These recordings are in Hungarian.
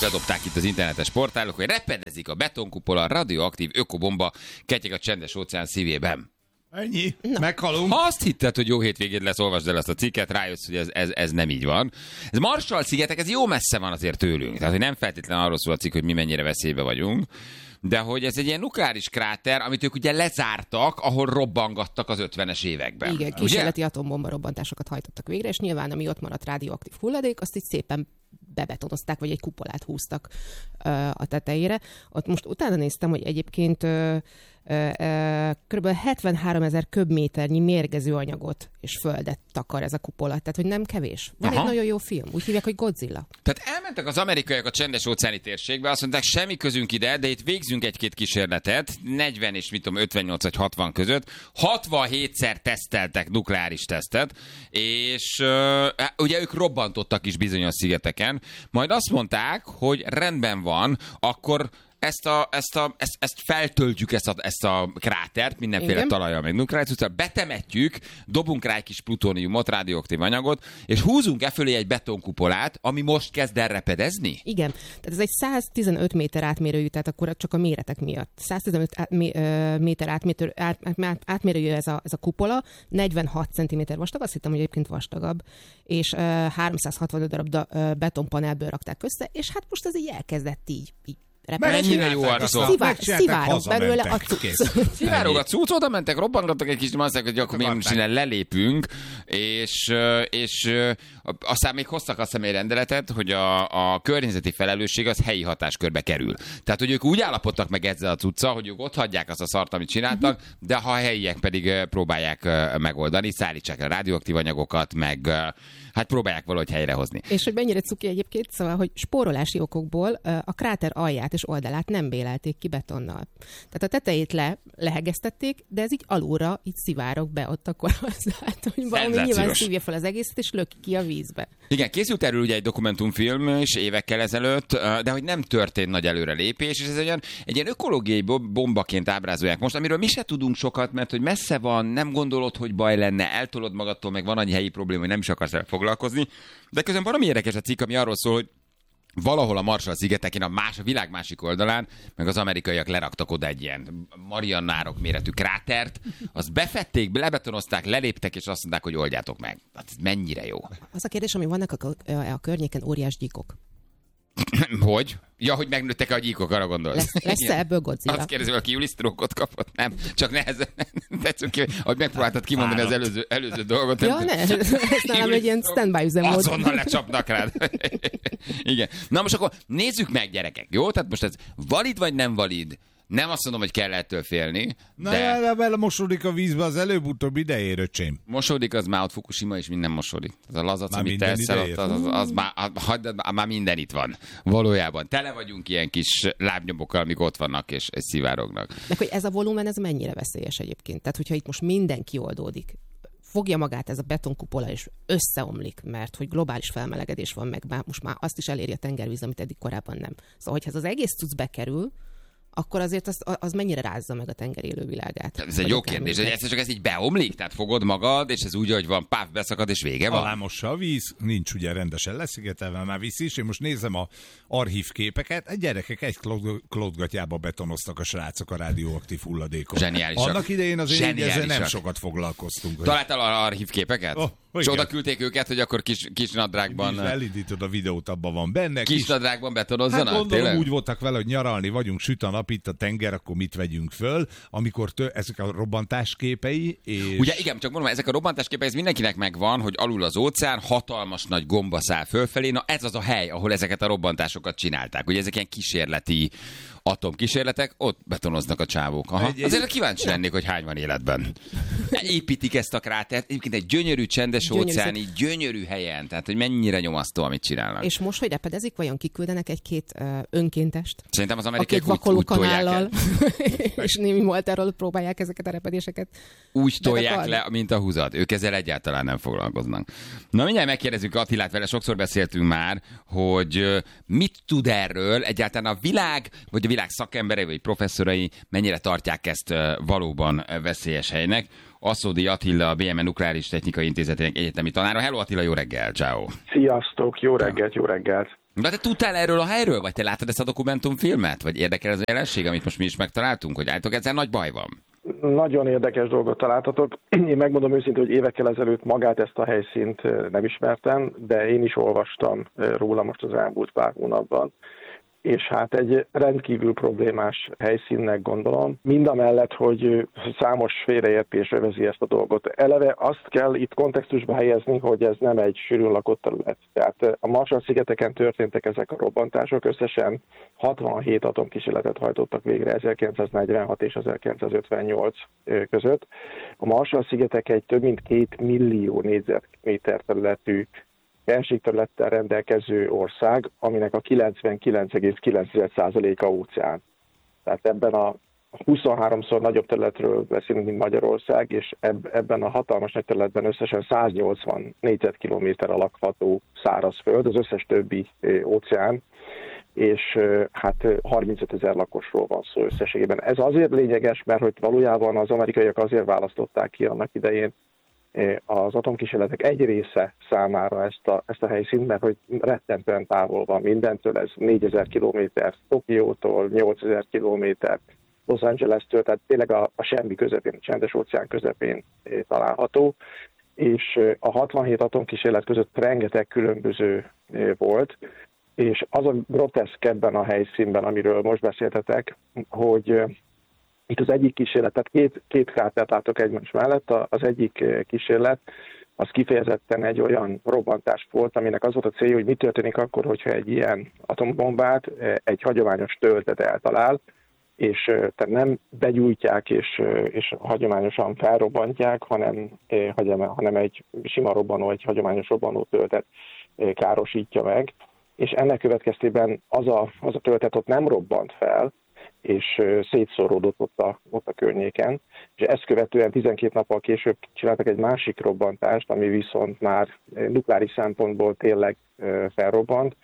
bedobták itt az internetes portálok, hogy repedezik a betonkupola, radioaktív ökobomba ketyeg a csendes óceán szívében. Ennyi. Meghalunk. Ha azt hitted, hogy jó hétvégéd lesz, olvasd el ezt a cikket, rájössz, hogy ez nem így van. Ez Marshall-szigetek, ez jó messze van azért tőlünk. Tehát, hogy nem feltétlenül arról szól a cikk, hogy mi mennyire veszélybe vagyunk, de hogy ez egy ilyen nukleáris kráter, amit ők ugye lezártak, ahol robbangattak az 50-es években. Igen, kísérleti atombomba robbantásokat hajtottak végre, és nyilván, ami ott maradt radioaktív hulladék, azt így szépen bebetonozták, vagy egy kupolát húztak a tetejére. Ott most utána néztem, hogy egyébként kb. 73 000 köbméternyi mérgező anyagot és földet takar ez a kupola. Tehát, hogy nem kevés. Van egy nagyon jó film, úgy hívják, hogy Godzilla. Tehát elmentek az amerikaiak a csendes óceáni térségbe, azt mondták, semmi közünk ide, de itt végzünk egy-két kísérletet, 40 és 58 vagy 60 között, 67-szer teszteltek nukleáris tesztet, és ugye ők robbantottak is bizonyos szigeteken, majd azt mondták, hogy rendben van, akkor ezt feltöltjük, ezt a krátert, mindenféle talajjal, meg nukleáris, betemetjük, dobunk rá egy kis plutóniumot, radioaktív anyagot, és húzunk fölé egy betonkupolát, ami most kezd el repedezni? Igen. Tehát ez egy 115 méter átmérőjű, tehát akkor csak a méretek miatt. 115 méter átmérőjű ez a kupola, 46 cm vastag, azt hittem, hogy egyébként vastagabb, és 365 darab betonpanelből rakták össze, és hát most ez így elkezdett így mennyire jó arcok. Szivárog belőle a cucc. Szivárog a cucc, oda mentek, robbangattak egy kicsit, azt hogy akkor mi innen lelépünk, és aztán még hoztak azt egy rendeletet, hogy a környezeti felelősség az helyi hatáskörbe kerül. Tehát, hogy ők úgy állapodtak meg ezzel a cuccal, hogy ők ott hagyják azt a szart, amit csináltak, de ha a helyiek pedig próbálják megoldani, szállítsák a radioaktív anyagokat, meg hát próbálják valahogy helyrehozni. És hogy mennyire cuki egyébként, szóval, hogy spórolási okokból a kráter alját és oldalát nem bélelték ki betonnal. Tehát a tetejét lehegeztették, de ez így alulra így szivárog be ott akkor hozzá, hogy valami nyilván szívja fel az egészet, és löki ki a vízbe. Igen, készült erről ugye egy dokumentumfilm is évekkel ezelőtt, de hogy nem történt nagy előrelépés, és ez egy ilyen ökológiai bombaként ábrázolják most, amiről mi se tudunk sokat, mert hogy messze van, nem gondolod, hogy baj lenne, eltolod magadtól, meg van annyi helyi probléma, hogy nem is akarsz foglalkozni, de közben valami érdekes a cikk, ami arról szól, hogy valahol a Marshall-szigetekén, a világ másik oldalán, meg az amerikaiak leraktak oda egy ilyen Mariannárok méretű krátert, azt befették, lebetonozták, leléptek, és azt mondták, hogy oldjátok meg. Hát ez mennyire jó. Az a kérdés, ami vannak a környéken óriás gyíkok. Hogy? Ja, hogy megnőttek a gyíkok, arra gondolsz. Lesz-e ebből Godzilla? Azt kérdezi, valaki Julisztrókot kapott? Nem, csak nehezen. Tetszünk, hogy megpróbáltad kimondani az előző dolgot. Ja, ne, ez nálam egy ilyen standby üzemmód. Azonnal lecsapnak rád. Igen. Na most akkor nézzük meg, gyerekek, jó? Tehát most ez valid vagy nem valid? Nem azt mondom, hogy kell ettől félni. De belemosódik a vízbe az előbb-utóbb idejér, öcsém. Mosódik, az már ott Fukushima, és minden mosódik. Az a lazac, amit te eszel, az már minden itt van. Valójában. Tele vagyunk ilyen kis lábnyomokkal, amik ott vannak, és szivárognak. De hogy ez a volumen, ez mennyire veszélyes egyébként? Tehát, hogyha itt most mindenki oldódik, fogja magát ez a betonkupola, és összeomlik, mert hogy globális felmelegedés van, meg most már azt is eléri a tengervíz, amit eddig korábban nem. Szóval, hogyha ez az egész cucc bekerül, akkor azért az mennyire rázza meg a tenger élővilágát. Ez egy jó kérdés, hogy egyszer csak ez így beomlik, tehát fogod magad, és ez úgy, hogy van, páf, beszakad, és vége van. Alámossa a víz, nincs ugye rendesen leszigetelve, már víz is. Én most nézem a archív képeket, egy gyerekek egy klótgatyába betonoztak a srácok a radioaktív hulladékot. Zseniálisak. Annak idején azért ezzel nem sokat foglalkoztunk. Találtál archív képeket? És oda küldték őket, hogy akkor kis nadrágban... Elindítod a videót, abban van benne. Kis nadrágban betonozzanak? Hát gondolom, úgy voltak vele, hogy nyaralni vagyunk, süt a nap, itt a tenger, akkor mit vegyünk föl, amikor ezek a robbantásképei, és... Ugye igen, csak mondom, ezek a robbantásképei, ez mindenkinek megvan, hogy alul az óceán, hatalmas nagy gomba száll fölfelé, na ez az a hely, ahol ezeket a robbantásokat csinálták. Ugye ezek ilyen kísérleti atomkísérletek, ott betonoznak a csávók. Aha. Azért kíváncsi lennék, hogy hány van életben. Építik ezt a krátert, egyébként egy gyönyörű, csendes óceáni, gyönyörű helyen, tehát hogy mennyire nyomasztó, amit csinálnak. És most, hogy repedezik, vajon kiküldenek egy-két önkéntest? Szerintem az amerikaiak úgy tolják és némi moltáról próbálják ezeket a repedéseket. Úgy tolják le, mint a húzat. Ők ezzel egyáltalán nem foglalkoznak. Na mindjárt megkérdezzük Attilát, vele sokszor beszéltünk már, hogy mit tud erről egyáltalán a világ, vagy a világ szakemberei, vagy professzorai mennyire tartják ezt valóban veszélyes helynek. Aszódi Attila, a BME Nukleáris Technikai Intézetének egyetemi tanára. Hello Attila, jó reggel, ciao. Sziasztok, jó reggelt, jó reggelt. De te tudtál erről a helyről, vagy te láttad ezt a dokumentumfilmet? Vagy érdekel ez a jelenség, amit most mi is megtaláltunk, hogy állítok, ezzel nagy baj van? Nagyon érdekes dolgot találtatok. Én megmondom őszintén, hogy évekkel ezelőtt magát ezt a helyszínt nem ismertem, de én is olvastam róla most az elmúlt pár hónapban. És hát egy rendkívül problémás helyszínnek gondolom, mindamellett, hogy számos félreértés övezi ezt a dolgot. Eleve azt kell itt kontextusba helyezni, hogy ez nem egy sűrűn lakott terület. Tehát a Marshall-szigeteken történtek ezek a robbantások, összesen 67 atomkísérletet hajtottak végre 1946 és 1958 között. A Marshall-szigetek egy több mint 2 millió négyzetméter területű felségterülettel rendelkező ország, aminek a 99,9%-a óceán. Tehát ebben a 23-szor nagyobb területről beszélünk, mint Magyarország, és ebben a hatalmas nagy területben összesen 180 négyzetkilométer a lakható szárazföld, az összes többi óceán, és hát 35 000 lakosról van szó összességében. Ez azért lényeges, mert hogy valójában az amerikaiak azért választották ki annak idején az atomkísérletek egy része számára ezt a helyszínt, mert hogy rettentően távol van mindentől, ez 4000 kilométer Tokiótól, 8000 kilométer Los Angeles-től, tehát tényleg a semmi közepén, a Csendes-óceán közepén található, és a 67 atomkísérlet között rengeteg különböző volt, és az a groteszk ebben a helyszínben, amiről most beszéltetek, hogy itt az egyik kísérlet, tehát két krátert látok egymás mellett, az egyik kísérlet az kifejezetten egy olyan robbantás volt, aminek az volt a célja, hogy mi történik akkor, hogyha egy ilyen atombombát egy hagyományos töltet eltalál, és tehát nem begyújtják és hagyományosan felrobbantják, hanem egy sima robbanó, egy hagyományos robbanó töltet károsítja meg, és ennek következtében az a töltet ott nem robbant fel, és szétszóródott ott a környéken, és ezt követően 12 nappal később csináltak egy másik robbantást, ami viszont már nukleáris szempontból tényleg felrobbant,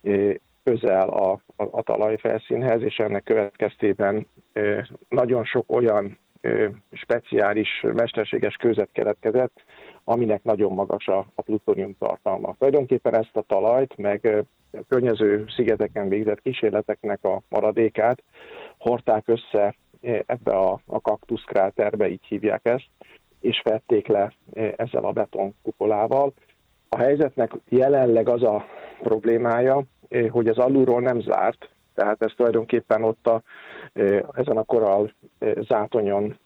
közel a talajfelszínhez, és ennek következtében nagyon sok olyan speciális, mesterséges kőzet keletkezett, aminek nagyon magas a plutónium tartalma. Tulajdonképpen ezt a talajt, meg a környező szigeteken végzett kísérleteknek a maradékát hordták össze ebbe a kaktuszkráterbe, így hívják ezt, és fedték le ezzel a betonkupolával. A helyzetnek jelenleg az a problémája, hogy ez alulról nem zárt, tehát ez tulajdonképpen ott ezen a korall zátonyon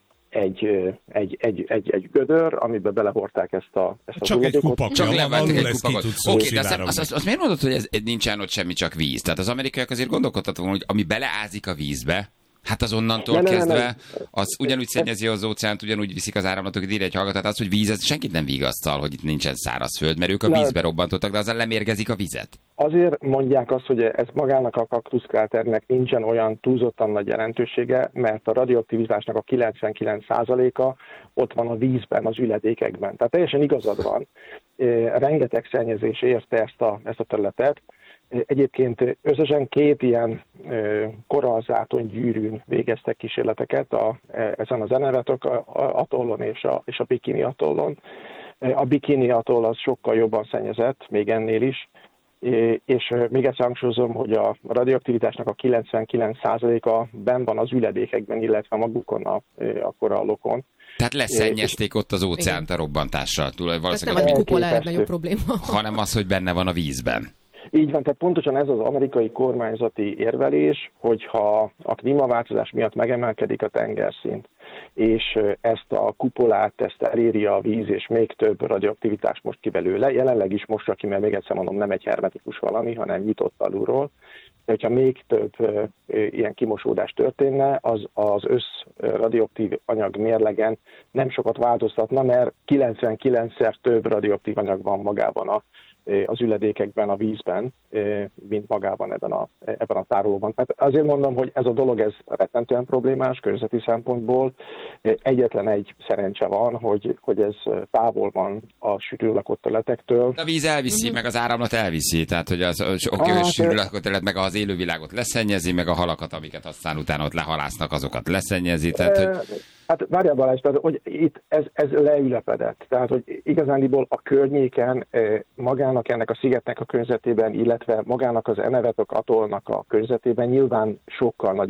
egy gödör, amiben belehordták ezt a csak egy kupak, csak levettek egy kupakot. Oké, de azt miért mondod, hogy ez nincsen ott semmi, csak víz? Tehát az amerikaiak azért gondolkodtak volna, hogy ami beleázik a vízbe, hát az onnantól kezdve, az ugyanúgy szennyezi az óceánt, ugyanúgy viszik az áramlatok, ide egy hallgatát, az, hogy víz, ez senkit nem vigasztal, hogy itt nincsen szárazföld, mert ők a vízbe robbantottak, de azzal lemérgezik a vizet. Azért mondják azt, hogy ez magának a kaktuszkráternek nincsen olyan túlzottan nagy jelentősége, mert a radioaktivitásnak a 99%-a ott van a vízben, az üledékekben. Tehát teljesen igazad van. Rengeteg szennyezés érte ezt a területet. Egyébként összesen 2 ilyen korallzáton gyűrűn végeztek kísérleteket ezen az Enewetok atollon és a Bikini atollon. A Bikini atoll az sokkal jobban szennyezett, még ennél is, és még egyszer hangsúlyozom, hogy a radioaktivitásnak a 99%-a benn van az üledékekben, illetve magukon a korallokon. Tehát leszennyezték ott az óceánt a robbantással. Ez nem a kupola a legnagyobb probléma. Hanem az, hogy benne van a vízben. Így van, tehát pontosan ez az amerikai kormányzati érvelés, hogyha a klímaváltozás miatt megemelkedik a tengerszint, és ezt a kupolát, ezt eléri a víz, és még több radioaktivitás most ki belőle. Jelenleg is most, aki, mert még egyszer mondom, nem egy hermetikus valami, hanem nyitott alulról. De hogyha még több ilyen kimosódás történne, az radioaktív anyag mérlegen nem sokat változtatna, mert 99-szer több radioaktív anyag van magában az üledékekben, a vízben, mint magában ebben a tárolóban. Tehát azért mondom, hogy ez a dolog ez rettentően problémás környezeti szempontból. Egyetlen egy szerencse van, hogy ez távol van a sűrű lakott területektől. A víz elviszi, meg az áramlat elviszi, tehát hogy az sűrű lakott terület meg az élővilágot leszennyezi, meg a halakat, amiket aztán utána ott lehalásznak, azokat leszennyezi. Tehát, hogy... Hát várjál Balázs, tehát, hogy itt ez leülepedett. Tehát, hogy igazándiból a környéken magának ennek a szigetnek a környezetében, illetve magának az Enewetok atollnak a környezetében nyilván sokkal nagyobb